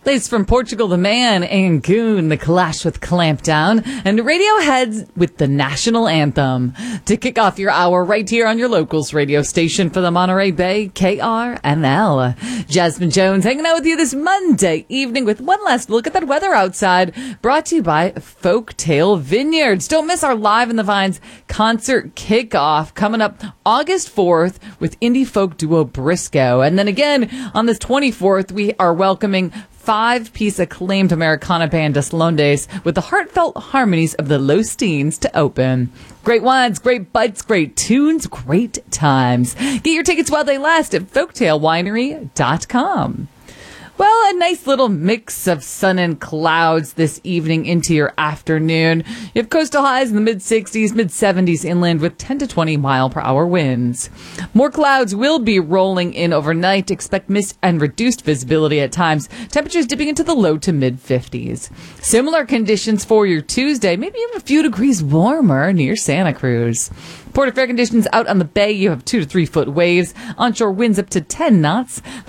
Lace from Portugal, The Man, Angoon, The Clash with Clampdown, and Radiohead with the national anthem. To kick off your hour right here on your locals radio station for the Monterey Bay, KRML. Jasmine Jones hanging out with you this Monday evening with one last look at that weather outside, brought to you by Folktale Vineyards. Don't miss our Live in the Vines concert kickoff coming up August 4th with indie folk duo Briscoe. And then again on the 24th, we are welcoming five-piece acclaimed Americana band Des Londes with the heartfelt harmonies of the Losteens to open. Great wines, great bites, great tunes, great times. Get your tickets while they last at folktalewinery.com. Well, a nice little mix of sun and clouds this evening into your afternoon. You have coastal highs in the mid-60s, mid-70s inland with 10 to 20 mile-per-hour winds. More clouds will be rolling in overnight. Expect mist and reduced visibility at times. Temperatures dipping into the low to mid-50s. Similar conditions for your Tuesday, maybe even a few degrees warmer near Santa Cruz. Port of fair conditions out on the bay. You have 2 to 3 foot waves. Onshore winds up to 10 knots.